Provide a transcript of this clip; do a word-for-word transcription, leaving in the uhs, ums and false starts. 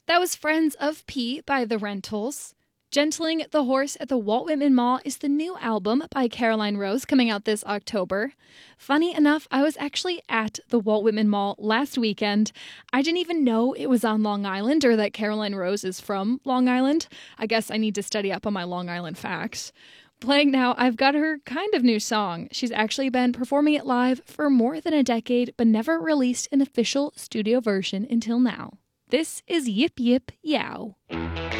That was Friends of P by The Rentals. Gentling the Horse at the Walt Whitman Mall is the new album by Caroline Rose coming out this October. Funny enough, I was actually at the Walt Whitman Mall last weekend. I didn't even know it was on Long Island or that Caroline Rose is from Long Island. I guess I need to study up on my Long Island facts. Playing now, I've got her kind of new song. She's actually been performing it live for more than a decade, but never released an official studio version until now. This is Yip Yip Yow.